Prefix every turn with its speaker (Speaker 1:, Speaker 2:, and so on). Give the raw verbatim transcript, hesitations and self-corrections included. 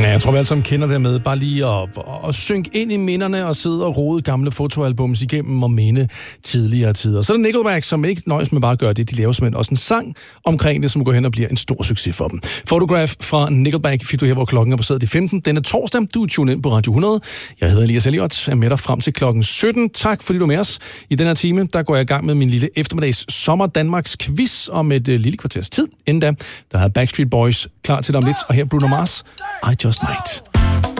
Speaker 1: jeg tror, vi alle sammen kender det med bare lige at, at synke ind i minderne og sidde og rode gamle fotoalbums igennem og minde tidligere tider. Så er det Nickelback, som ikke nøjes med bare at gøre det. De laver simpelthen også en sang omkring det, som går hen og bliver en stor succes for dem. Photograph fra Nickelback fik du her, hvor klokken er passeret de femten. Denne torsdag, du er tunet ind på Radio hundrede. Jeg hedder Elias Elliot, er med dig frem til klokken sytten. Tak fordi du er med os. I den her time, der går jeg i gang med min lille eftermiddags sommer Danmarks quiz om et uh, lille kvarters tid. Inden da, der har Backstreet Boys klar til dig om lidt, og her Bruno Mars, I Just Might.